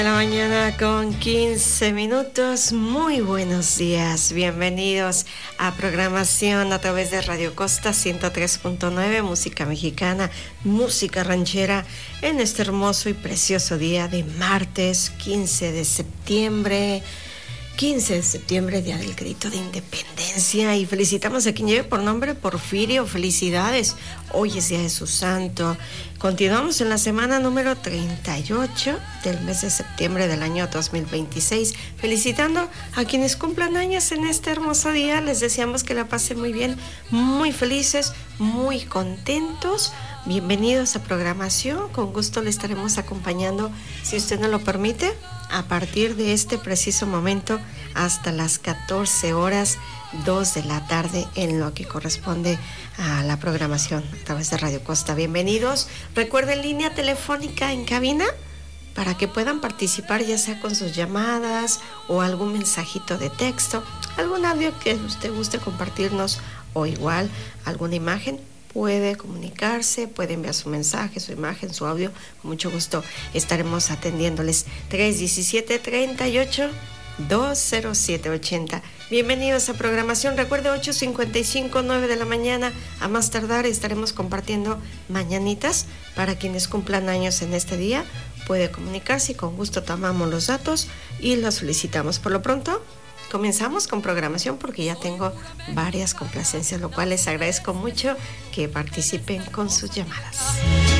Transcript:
De la mañana con 15 minutos. Muy buenos días. Bienvenidos a programación a través de Radio Costa 103.9, música mexicana, música ranchera, en este hermoso y precioso día de martes 15 de septiembre. 15 de septiembre, Día del Grito de Independencia, y felicitamos a quien lleve por nombre Porfirio. Felicidades, hoy es Día de su santo. Continuamos en la semana número 38 del mes de septiembre del año 2026, felicitando a quienes cumplan años en este hermoso día. Les deseamos que la pasen muy bien, muy felices, muy contentos. Bienvenidos a programación, con gusto le estaremos acompañando, si usted nos lo permite, a partir de este preciso momento hasta las 14 horas 2 de la tarde en lo que corresponde a la programación a través de Radio Costa. Bienvenidos. Recuerden, línea telefónica en cabina para que puedan participar, ya sea con sus llamadas o algún mensajito de texto, algún audio que usted guste compartirnos, o igual alguna imagen. Puede comunicarse, puede enviar su mensaje, su imagen, su audio. Con mucho gusto estaremos atendiéndoles. 317-38-20780. Bienvenidos a programación. Recuerde, 8:55, 9 de la mañana. A más tardar estaremos compartiendo mañanitas para quienes cumplan años en este día. Puede comunicarse y con gusto tomamos los datos y los solicitamos. Por lo pronto, comenzamos con programación porque ya tengo varias complacencias, lo cual les agradezco mucho que participen con sus llamadas.